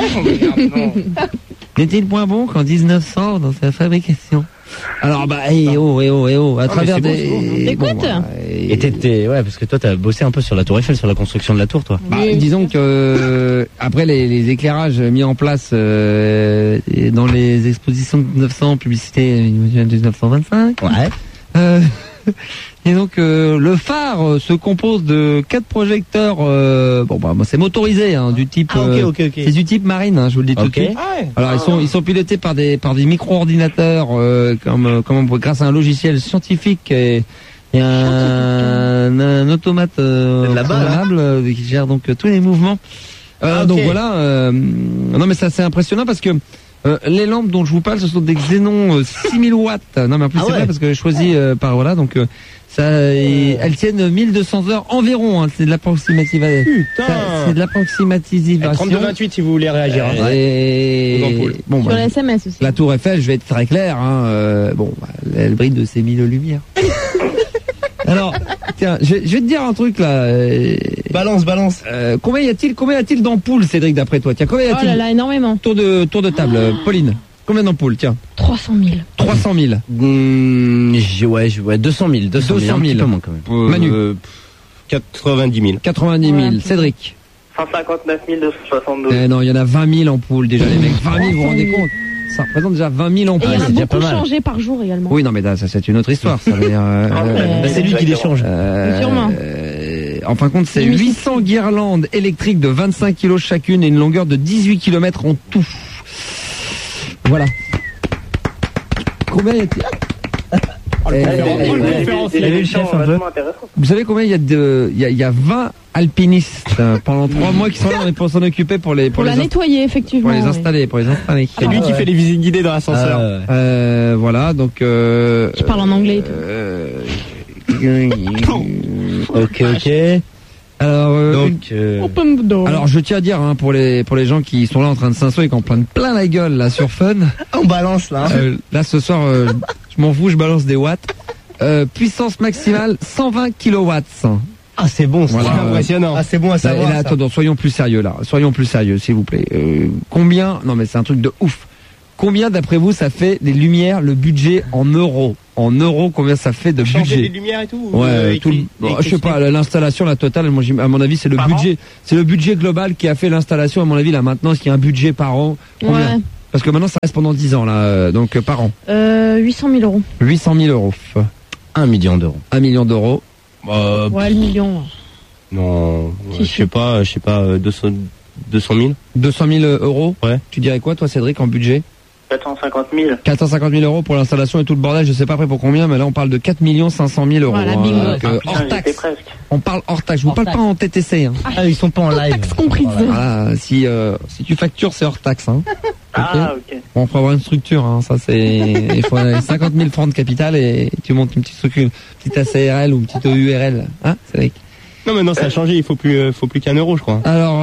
N'est-il point bon qu'en 1900, dans sa fabrication? Alors, à travers des... Écoute. Ouais, parce que toi, t'as bossé un peu sur la Tour Eiffel, sur la construction de la tour, toi. Disons que, après les éclairages mis en place, dans les expositions de 1900, publicité 1925. Ouais. Et donc le phare se compose de 4 projecteurs. C'est motorisé, du type. C'est du type marine, je vous le dis tout de suite. Alors ils sont pilotés par des micro-ordinateurs, grâce à un logiciel scientifique et un automate programmable qui gère donc tous les mouvements. Donc voilà. Non mais ça c'est impressionnant parce que. Les lampes dont je vous parle, ce sont des Xenon 6000 watts. Non, mais en plus c'est vrai parce que j'ai choisi elles tiennent 1200 heures environ. C'est de l'approximative. C'est de l'approximativation. 32-28 si vous voulez réagir. Sur les SMS aussi. La Tour Eiffel, je vais être très clair. Elle brille de ses 1000 lumières. Alors, tiens, je vais te dire un truc là. Balance. Combien y a-t-il d'ampoules, Cédric, d'après toi? Tiens, combien y a-t-il? Oh là là, énormément. Tour de table, Pauline. Combien d'ampoules? Tiens. 300 000. 300 000. Ouais, 200 000. 200 000. Quand même. Manu. 90 000. 90 000. Cédric. 159 272. Non, il y en a 20 000 ampoules déjà, les mecs. 20 000, vous vous rendez compte? Ça représente déjà 20 000 ampoules. Et il y en a beaucoup changé par jour également. Oui, non, mais ça c'est une autre histoire. Ça veut dire, c'est lui qui les change. Sûrement. En fin de compte, c'est 800 guirlandes électriques de 25 kg chacune et une longueur de 18 km en tout. Voilà. Combien y a-t-il? Vous savez combien il y a 20 alpinistes pendant 3 mois qui sont là pour s'en occuper pour la nettoyer effectivement. Pour les installer. C'est lui qui fait les visites guidées dans l'ascenseur. Voilà, donc je parle en anglais et tout. Ok. Alors je tiens à dire pour les gens qui sont là en train de s'insouiller et qui en prennent plein la gueule là sur Fun. On balance là. Là ce soir je m'en fous, je balance des watts. Puissance maximale 120 kilowatts. Ah c'est bon, c'est impressionnant. Ah c'est bon à savoir. Et là, attends, soyons plus sérieux s'il vous plaît. Combien? Non mais c'est un truc de ouf. Combien d'après vous ça fait les lumières, le budget en euros? en euros, combien ça fait de budget? Changer les lumières et tout? Ouais, je sais pas, l'installation, la totale, moi, à mon avis, c'est le budget. C'est le budget global qui a fait l'installation, à mon avis, la maintenance, qui a un budget par an. Combien? Ouais. Parce que maintenant, ça reste pendant 10 ans, là, donc par an. 800 000 euros. 800 000 euros. 1 million d'euros. 1 million d'euros. Ouais, le million. Non, je sais pas, 200 000. 200 000 euros? Ouais. Tu dirais quoi, toi, Cédric, en budget? 450 000. 450 000 euros pour l'installation et tout le bordel, je sais pas après pour combien, mais là on parle de 4 500 000 euros. Voilà, hors taxe. On parle hors taxe. Je vous parle pas en TTC. Hein. Ah, ils sont pas en live. Taxe comprise. Voilà, si tu factures, c'est hors taxe. Hein. Ah, ok. Bon, faut avoir une structure. Hein. Ça c'est, il faut 50 000 francs de capital et tu montes une petite structure, une petite ACRL ou une petite EURL. Hein, Cédric? Non, maintenant ça a changé. Il faut plus qu'un euro, je crois. Alors.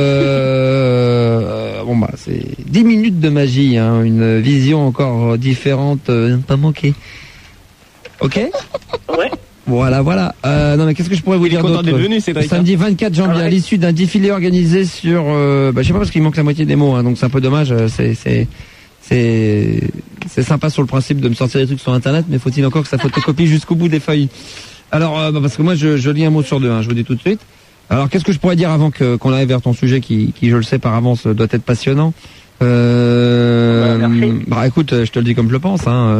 Bon bah c'est 10 minutes de magie, hein, une vision encore différente, pas manquer. Ok? Ouais. Voilà. Non mais qu'est-ce que je pourrais vous dire d'autre? Samedi 24 janvier, à l'issue d'un défilé organisé sur, je sais pas parce qu'il manque la moitié des mots, hein, donc c'est un peu dommage. C'est sympa sur le principe de me sortir des trucs sur Internet, mais faut-il encore que ça photocopie jusqu'au bout des feuilles? Alors parce que moi je lis un mot sur deux, hein, je vous dis tout de suite. Alors, qu'est-ce que je pourrais dire avant qu'on arrive vers ton sujet qui, je le sais par avance, doit être passionnant. Bah, écoute, je te le dis comme je le pense. Hein.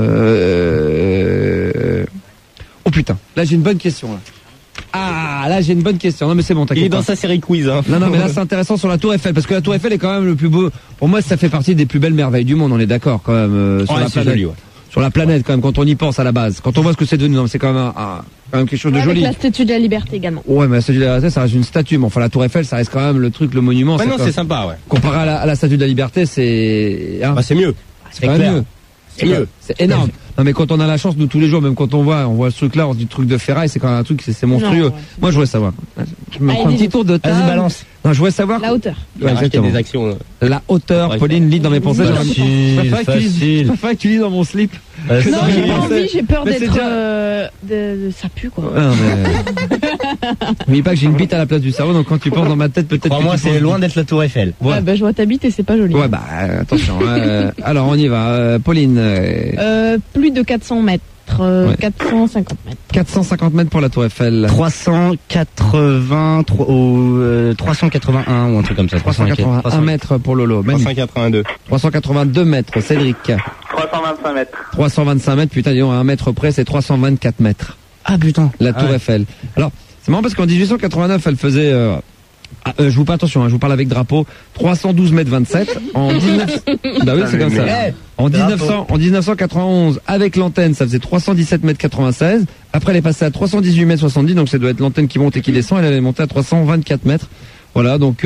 Oh putain, là j'ai une bonne question. Là. Ah, là j'ai une bonne question. Non mais c'est bon, t'inquiète. Il est dans sa série quiz. Hein. Non mais là c'est intéressant sur la Tour Eiffel parce que la Tour Eiffel est quand même le plus beau. Pour moi, ça fait partie des plus belles merveilles du monde. On est d'accord quand même sur la planète. Joli, ouais. Sur la planète quand même, quand on y pense à la base, quand on voit ce que c'est devenu, c'est quand même quand même quelque chose de joli. Avec la statue de la liberté également. Ouais, mais la statue de la liberté, ça reste une statue. Mais enfin, la Tour Eiffel, ça reste quand même le truc, le monument. Ouais, non, c'est sympa, ouais. Comparé à la statue de la liberté, c'est. Hein, c'est mieux. C'est quand même mieux. C'est mieux. C'est énorme. Non, mais quand on a la chance, nous tous les jours, même quand on voit ce truc-là, on se dit truc de ferraille, c'est quand même un truc, c'est monstrueux. Non, ouais. Moi, je voudrais savoir. Je me prends un petit tour de table. Vas-y, balance. Non, je voudrais savoir. La hauteur. Ouais, exactement. Des actions. La hauteur, Pauline lit dans mes pensées. Facile. Je préfère que tu lis dans mon slip. Non, j'ai pas envie, j'ai peur d'être. Ça pue, quoi. N'oublie pas que j'ai une bite à la place du cerveau, donc quand tu penses dans ma tête, peut-être. Pour moi, c'est loin d'être la Tour Eiffel. Ouais, bah, je vois ta bite et c'est pas joli. Ouais, bah, attention. Alors, on y va. Pauline. Plus de 400 mètres. 450 mètres. 450 mètres pour la Tour Eiffel. 381 ou un truc comme ça. 381 mètres pour Lolo. 382. 382 mètres. Cédric. 325 mètres. 325 mètres. Putain, disons, à 1 mètre près, c'est 324 mètres. Ah putain. La Tour Eiffel. Alors, c'est marrant parce qu'en 1889, elle faisait... je vous parle, attention, je vous parle avec drapeau. 312 mètres 27. En 19... bah oui, c'est comme ça. En 1991, avec l'antenne, ça faisait 317 mètres 96. Après, elle est passée à 318 mètres 70. Donc, ça doit être l'antenne qui monte et qui descend. Elle est montée à 324 mètres. Voilà, donc...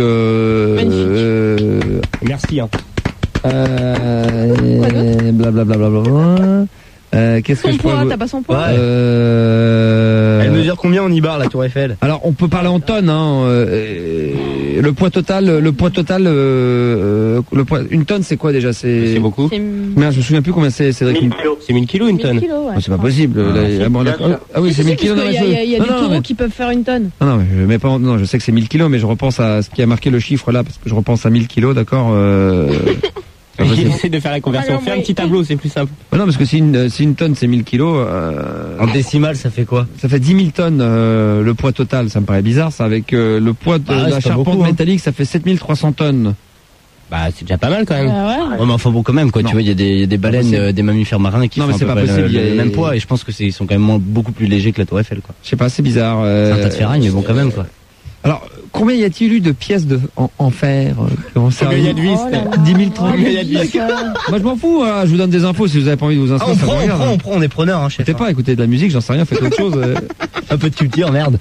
Merci. Hein. Blablabla. Qu'est-ce que je poids, t'as pas son poids? Elle mesure combien en Ibar, la Tour Eiffel? Alors on peut parler en tonnes, hein. Le poids total, une tonne c'est quoi déjà? C'est beaucoup. Merde, je me souviens plus combien c'est. C'est 1000 kilos une tonne. Ouais. C'est pas possible. Ah oui, c'est 1000 kilos. Il y a des taureaux qui peuvent faire une tonne. Non, mais je mets pas. Non, je sais que c'est 1000 kilos, mais je repense à ce qui a marqué le chiffre là, parce que je repense à 1000 kilos, d'accord. J'essaie de faire la conversion. Fais un petit tableau, c'est plus simple. Non, parce que si une tonne c'est 1000 kilos. En décimale, ça fait quoi? Ça fait 10 000 tonnes le poids total. Ça me paraît bizarre. Ça avec le poids de la charpente métallique, ça fait 7300 tonnes. Bah c'est déjà pas mal quand même. Ouais, mais enfin bon quand même quoi. Non. Tu vois, il y a des baleines, des mammifères marins qui font à peu près le même poids et je pense que ils sont quand même beaucoup plus légers que la Tour Eiffel quoi. Je sais pas, c'est bizarre. C'est un tas de ferraille mais bon quand même quoi. Alors, combien y a-t-il eu de pièces en fer Combien il y a de vis? 10 000, 30 000. Moi, je m'en fous. Hein. Je vous donne des infos si vous avez pas envie de vous inscrire. On prend, on est preneur, hein, chef. Écoutez pas, écoutez de la musique, j'en sais rien, faites autre chose. Un peu de culture, merde.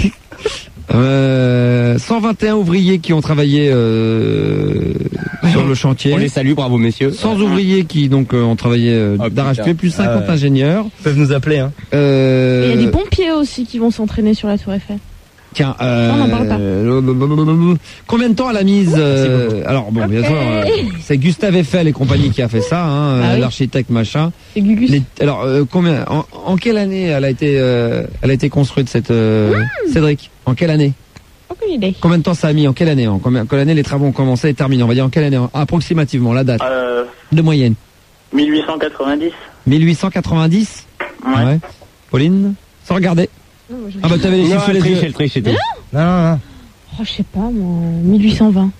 121 ouvriers qui ont travaillé sur le chantier. On les salue, bravo messieurs. 100 ouvriers qui donc ont travaillé d'arrache-pied, plus 50 ingénieurs. Ils peuvent nous appeler. Hein. Il y a des pompiers aussi qui vont s'entraîner sur la Tour Eiffel. Tiens, on en parle pas. Combien de temps à la mise alors bon, bien sûr, c'est Gustave Eiffel et compagnie qui a fait ça, hein, l'architecte machin. C'est Gugus. Alors combien en quelle année elle a été construite cette Cédric? En quelle année? Aucune idée. Combien de temps ça a mis? En quelle année? En quelle année les travaux ont commencé et terminé? On va dire en quelle année approximativement la date de moyenne? 1890. 1890. Ouais. Pauline, sans regarder. Ah bah t'avais les chiffres sur les yeux. Elle triche, c'est tout. Non. Oh, je sais pas, moi, 1820.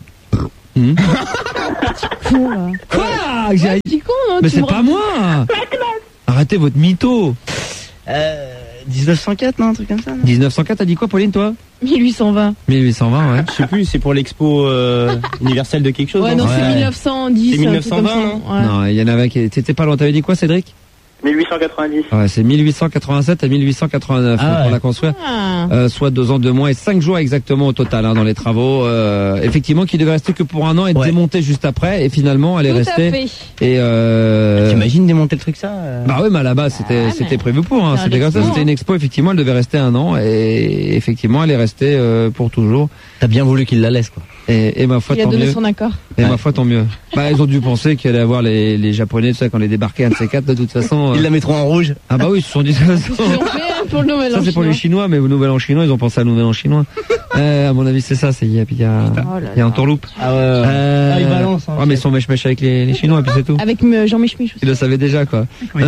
Quoi? J'ai dit con, hein, mais c'est pas moi. Arrêtez votre mytho. 1904, non, un truc comme ça. 1904, t'as dit quoi, Pauline, toi? 1820. 1820, ouais. Je sais plus, c'est pour l'expo universelle de quelque chose. Ouais, non, c'est 1910. C'est 1920, non? Ouais. Non, il y en avait qui... T'étais pas loin, t'avais dit quoi, Cédric? 1890. Ouais, c'est 1887 à 1889 pour la construire. Soit 2 ans, 2 mois et 5 jours exactement au total dans les travaux. Effectivement, qui devait rester que pour un an et démonter juste après. Et finalement, elle est restée. Et t'imagines démonter le truc ça Bah oui, mais à la base c'était prévu pour. C'était comme ça. C'était une expo. Effectivement, elle devait rester 1 an et effectivement, elle est restée pour toujours. T'as bien voulu qu'il la laisse quoi. Et ma foi, il a tant donné mieux. Son accord. Et ma foi, tant mieux. Bah, ils ont dû penser qu'il allait avoir les Japonais, tout ça, quand les débarquaient, un de ces quatre, de toute façon. Ils la mettront en rouge. Ah bah oui, ils se sont dit ça. Pour le nouvel an ça, c'est pour les Chinois, mais au nouvel an chinois, ils ont pensé à le nouvel an chinois. À mon avis, c'est ça, il y a un tourloupe. Ah ouais. Il balance. Ah, mais ils sont mèche-mèche avec les Chinois, et puis c'est tout. Avec Jean Michemich aussi. Ils le savaient déjà, quoi. Quoi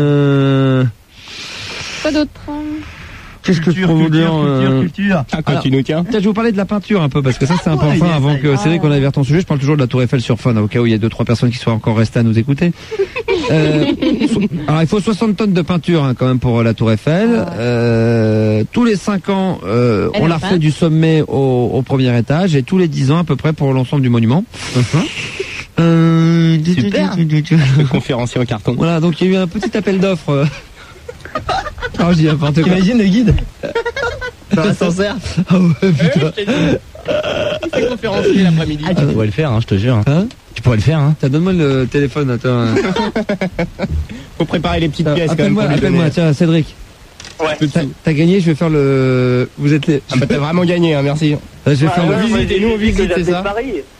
d'autre? Qu'est-ce que je peux vous dire Culture. Quand tu nous tiens. Peut-être je vais vous parler de la peinture un peu parce que ça c'est important avant que Cédric qu'on aille vers ton sujet. Je parle toujours de la Tour Eiffel sur Fun au cas où il y a 2-3 personnes qui soient encore restées à nous écouter. Alors il faut 60 tonnes de peinture quand même pour la Tour Eiffel. Tous les 5 ans on la refait du sommet au premier étage et tous les 10 ans à peu près pour l'ensemble du monument. Super. Le conférencier en carton. Voilà, donc il y a eu un petit appel d'offres. Oh, je dis n'importe quoi. T'imagines le guide dans l'ascenseur. Ah ouais, putain. C'est conférencier l'après-midi. Ah, tu pourrais le faire, je te jure. Tu pourrais le faire, Donne-moi le téléphone, attends. Faut préparer les petites pièces. Appelle-moi, tiens, Cédric. Ouais. T'as gagné, je vais faire le... Vous êtes les... Ah bah t'as vraiment gagné, merci. Je vais faire le visite et nous on visite, c'est ça.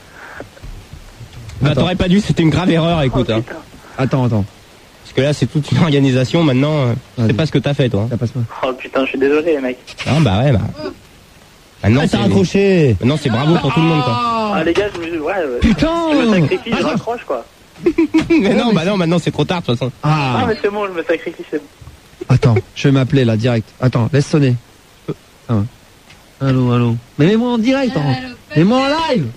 Bah t'aurais pas dû, c'était une grave erreur, écoute. Attends. Parce que là, c'est toute une organisation. Maintenant, c'est pas ce que t'as fait, toi. Oh putain, je suis désolé, les mecs. Ah bah ouais, bah. Maintenant, t'as raccroché. Maintenant, c'est bravo pour tout le monde, quoi. Ah les gars, putain, je me sacrifie, je raccroche, quoi. Mais non, bah non, maintenant c'est trop tard, de toute façon. Ah mais c'est bon, je me sacrifie, c'est bon. Attends, je vais m'appeler là, direct. Attends, laisse sonner. Allô. Mais mets-moi en direct, mets-moi en live.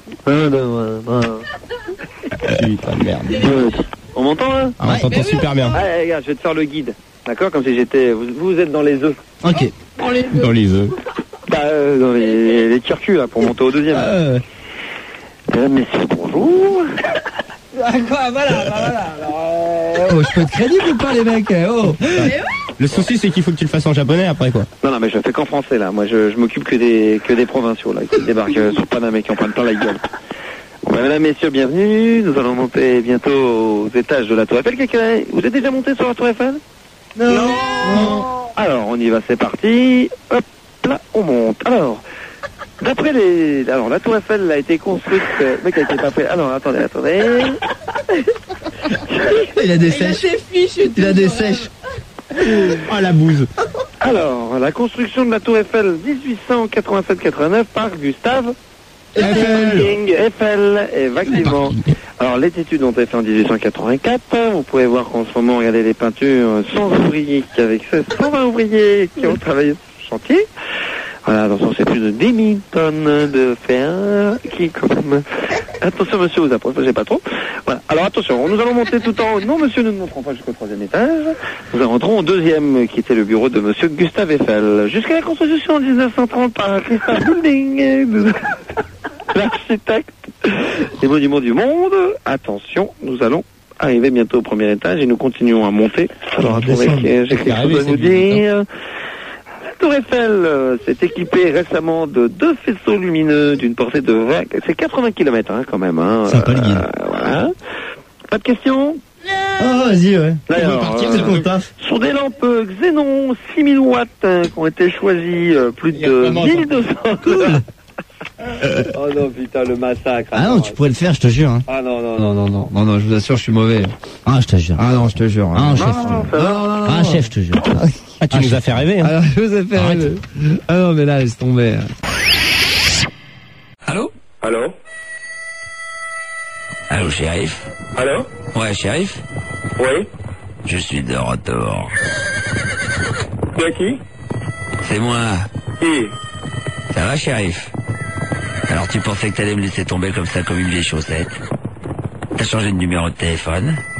Putain de merde. On m'entend là? On s'entend super bien. Ah les gars, je vais te faire le guide. D'accord? Comme si j'étais... Vous êtes dans les œufs. Ok. Dans les œufs. Bah dans les tire-culs là, pour monter au deuxième. Messieurs, bonjour. Quoi, voilà. Oh, je peux être crédible ou pas les mecs? Oh. Le souci c'est qu'il faut que tu le fasses en japonais après quoi. Non mais je le fais qu'en français là. Moi je m'occupe que des provinciaux là qui débarquent sur Paname et qui en prennent plein la gueule. Bon, mesdames, messieurs, bienvenue. Nous allons monter bientôt aux étages de la Tour Eiffel. Vous êtes déjà monté sur la Tour Eiffel? Non. Alors, on y va, c'est parti. Hop, là, on monte. Alors, d'après Alors, la Tour Eiffel a été construite... Le mec a été pas fait... Alors, attendez. Il a des sèches. Il a des sèches. Oh, la bouse. Alors, la construction de la Tour Eiffel 1887-89 par Gustave... Eiffel, effectivement. Alors les études ont été faites en 1884. Vous pouvez voir qu'en ce moment, regardez les peintures sans ouvriers, qu'avec 120 ouvriers qui ont travaillé sur le chantier. Voilà, attention, c'est plus de 10 000 tonnes de fer qui quand même... Attention monsieur, vous approchez pas trop. Voilà, alors attention, nous allons monter tout en haut. Non monsieur, nous ne monterons pas jusqu'au 3e étage. Nous rentrons au 2e, qui était le bureau de monsieur Gustave Eiffel. Jusqu'à la construction en 1930 par Christophe Building, l'architecte des monuments du monde. Attention, nous allons arriver bientôt au 1er étage et nous continuons à monter. Alors attendez, j'ai quelque chose à vous dire. La Tour Eiffel s'est équipée récemment de 2 faisceaux lumineux d'une portée de 20... C'est 80 km quand même. Sympa le guide. Voilà. Pas de questions? Oh, vas-y, ouais. Alors, ce sont des lampes Xénon 6000 watts qui ont été choisies, plus de 1200. Oh non, putain, le massacre. Ah non, tu pourrais le faire, je te jure. Ah non, Non, je vous assure, je suis mauvais. Ah, je te jure. Ah non, je te jure. Ah, chef. Ah, chef, je te jure. Ah, tu nous as fait rêver. Alors, je vous ai fait rêver. Ah non, mais là, laisse tomber. Allô, shérif. Allô, shérif? Allô? Ouais, shérif? Oui. Je suis de retour. C'est qui? C'est moi. Qui? Ça va, shérif? Alors tu pensais que t'allais me laisser tomber comme ça, comme une vieille chaussette? T'as changé de numéro de téléphone?